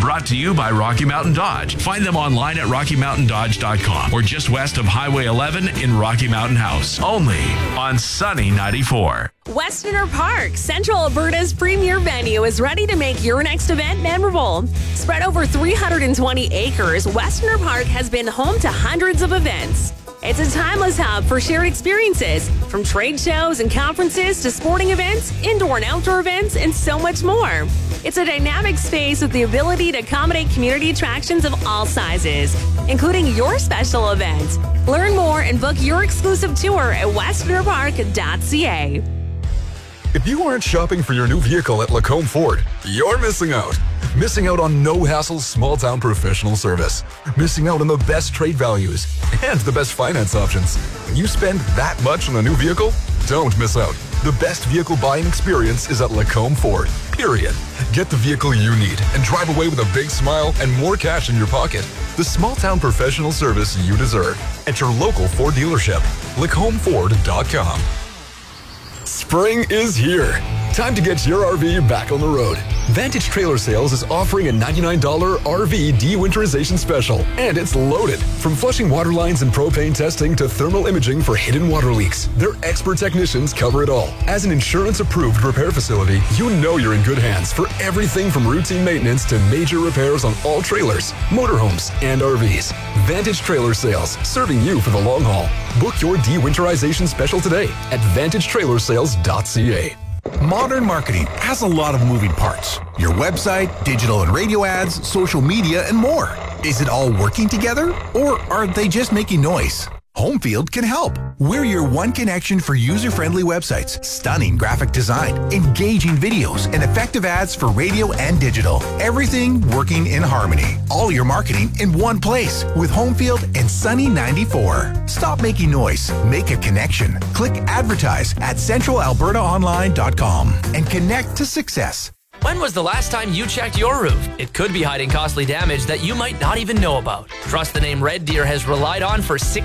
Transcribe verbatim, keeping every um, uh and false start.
brought to you by Rocky Mountain Dodge. Find them online at rocky mountain dodge dot com or just west of Highway eleven in Rocky Mountain House. Only on Sunny ninety-four. Westerner Park, Central Alberta's premier venue, is ready to make your next event memorable. Spread over three hundred twenty acres, Westerner Park has been home to hundreds of events. It's a timeless hub for shared experiences, from trade shows and conferences to sporting events, indoor and outdoor events, and so much more. It's a dynamic space with the ability to accommodate community attractions of all sizes, including your special event. Learn more and book your exclusive tour at westerner park dot c a. If you aren't shopping for your new vehicle at Lacombe Ford, you're missing out. Missing out on no-hassle, small-town professional service. Missing out on the best trade values and the best finance options. When you spend that much on a new vehicle, don't miss out. The best vehicle buying experience is at Lacombe Ford, period. Get the vehicle you need and drive away with a big smile and more cash in your pocket. The small-town professional service you deserve at your local Ford dealership. lacombe ford dot com. Spring is here. Time to get your R V back on the road. Vantage Trailer Sales is offering a ninety-nine dollars R V de-winterization special, and it's loaded. From flushing water lines and propane testing to thermal imaging for hidden water leaks, their expert technicians cover it all. As an insurance-approved repair facility, you know you're in good hands for everything from routine maintenance to major repairs on all trailers, motorhomes, and R Vs. Vantage Trailer Sales, serving you for the long haul. Book your de-winterization special today at vantage trailer sales dot c a. Modern marketing has a lot of moving parts. Your website, digital and radio ads, social media, and more. Is it all working together, or are they just making noise? Homefield can help. We're your one connection for user-friendly websites, stunning graphic design, engaging videos, and effective ads for radio and digital. Everything working in harmony. All your marketing in one place with Homefield and Sunny ninety-four. Stop making noise. Make a connection. Click advertise at central alberta online dot com and connect to success. When was the last time you checked your roof? It could be hiding costly damage that you might not even know about. Trust the name Red Deer has relied on for six